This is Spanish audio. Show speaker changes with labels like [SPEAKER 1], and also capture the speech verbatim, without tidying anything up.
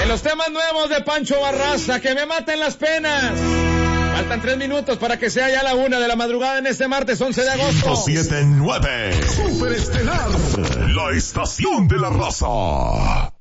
[SPEAKER 1] los temas nuevos de Pancho Barraza, que me maten las penas. Faltan tres minutos para que sea ya la una de la madrugada en este martes once de agosto.
[SPEAKER 2] ciento siete punto nueve Superestelar, la estación de la raza.